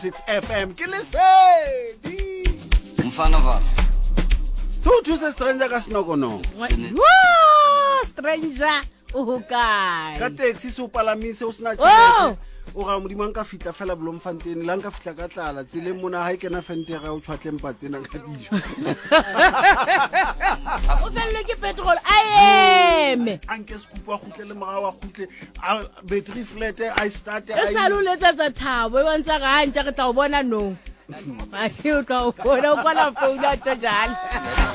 6 FM ke lesedi mfana vana so thuse stranger ka sinokono Woo, stranger uhukai ka taxi so palamise o sna Oh! tšhelete o ga modimo nka fitla fela Bloemfontein la nka fitla ka tlala tsile mona ha ikena fentega o tshwatleng patsena ka dijo o felle ke petrol ayeme anke skupa khutlele maga wa khutle battery flat I start e saluletsa tsa thabo e bontsa ga ntse re tla o bona no a se o tla o bona o kwala phone a tjala